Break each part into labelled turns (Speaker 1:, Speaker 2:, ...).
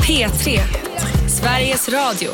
Speaker 1: P3, Sveriges Radio.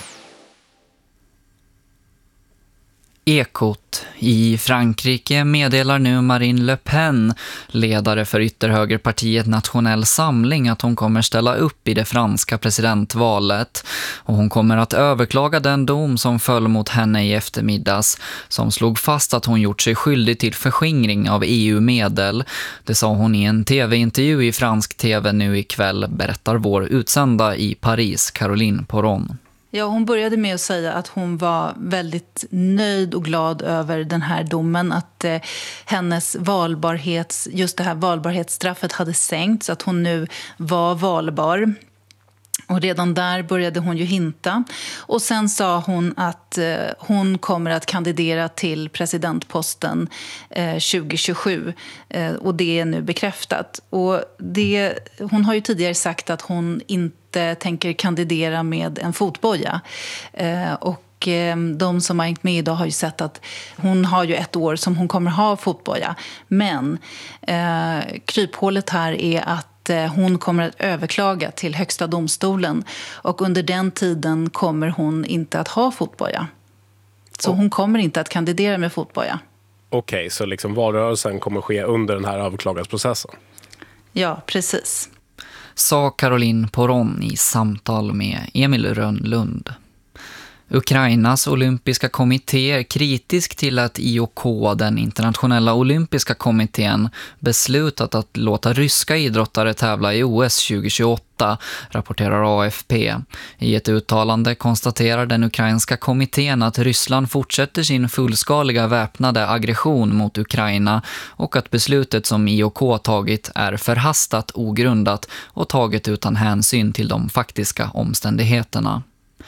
Speaker 2: Ekot. I Frankrike meddelar nu Marine Le Pen, ledare för ytterhögerpartiet Nationell Samling, att hon kommer ställa upp i det franska presidentvalet. Och hon kommer att överklaga den dom som föll mot henne i eftermiddags, som slog fast att hon gjort sig skyldig till förskingring av EU-medel. Det sa hon i en tv-intervju i fransk tv nu ikväll, berättar vår utsända i Paris, Caroline Poron.
Speaker 3: Ja, hon började med att säga att hon var väldigt nöjd och glad över den här domen. Att hennes just det här valbarhetsstraffet hade sänkts, att hon nu var valbar. Och redan där började hon ju hinta. Och sen sa hon att hon kommer att kandidera till presidentposten 2027. Och det är nu bekräftat. Och hon har ju tidigare sagt att hon inte tänker kandidera med en fotboja. Och de som har hängt med idag har ju sett att hon har ju ett år som hon kommer ha fotboja. Men kryphålet här är att hon kommer att överklaga till högsta domstolen. Och under den tiden kommer hon inte att ha fotboja. Så hon kommer inte att kandidera med fotboja.
Speaker 4: Okej, så liksom valrörelsen kommer ske under den här överklagansprocessen?
Speaker 3: Ja, precis.
Speaker 2: Sa Caroline Poron i samtal med Emil Rönnlund. Ukrainas olympiska kommitté är kritisk till att IOK, den internationella olympiska kommittén, beslutat att låta ryska idrottare tävla i OS 2028, rapporterar AFP. I ett uttalande konstaterar den ukrainska kommittén att Ryssland fortsätter sin fullskaliga väpnade aggression mot Ukraina och att beslutet som IOK tagit är förhastat, ogrundat och taget utan hänsyn till de faktiska omständigheterna.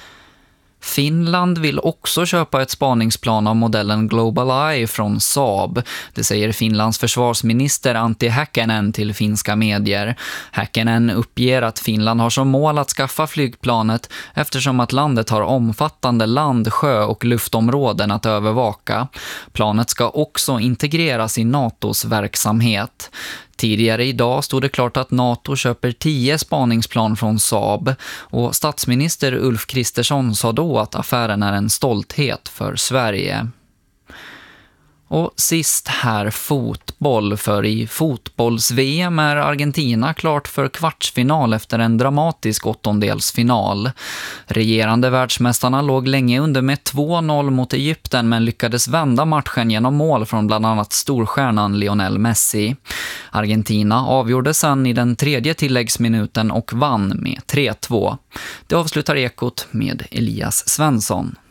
Speaker 2: Finland vill också köpa ett spaningsplan av modellen Global Eye från Saab. Det säger Finlands försvarsminister Antti Häkkänen till finska medier. Häkkänen uppger att Finland har som mål att skaffa flygplanet eftersom att landet har omfattande land-, sjö- och luftområden att övervaka. Planet ska också integreras i NATOs verksamhet. Tidigare idag stod det klart att NATO köper 10 spaningsplan från Saab och statsminister Ulf Kristersson sa då att affären är en stolthet för Sverige. Och sist här fotboll, för i fotbolls-VM är Argentina klart för kvartsfinal efter en dramatisk åttondelsfinal. Regerande världsmästarna låg länge under med 2-0 mot Egypten men lyckades vända matchen genom mål från bland annat storstjärnan Lionel Messi. Argentina avgjorde sedan i den 3:e tilläggsminuten och vann med 3-2. Det avslutar Ekot med Elias Svensson.